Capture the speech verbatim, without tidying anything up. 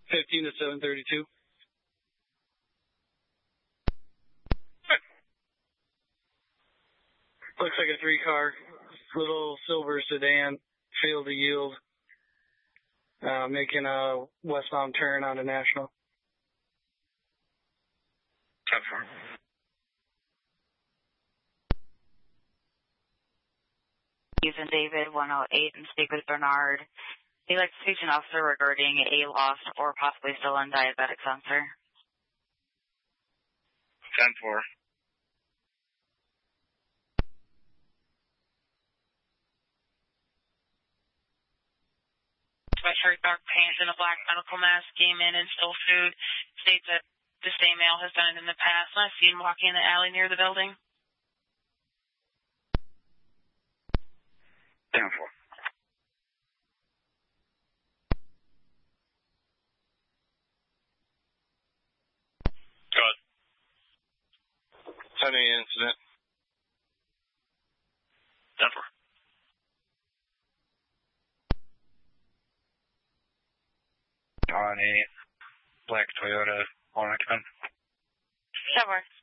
fifteen to seven thirty-two. Looks like a three-car, little silver sedan, failed to yield, uh, making a westbound turn onto National. ten four. Using David one oh eight and speak with Bernard. He'd like to speak to an officer regarding a lost or possibly stolen diabetic sensor. ten four. Sweatshirt, dark pants, and a black medical mask came in and stole food. States that the same male has done it in the past. And I see him walking in the alley near the building. ten four. Go ahead. Sending an incident. ten four. On a black Toyota Orangeman. ten four.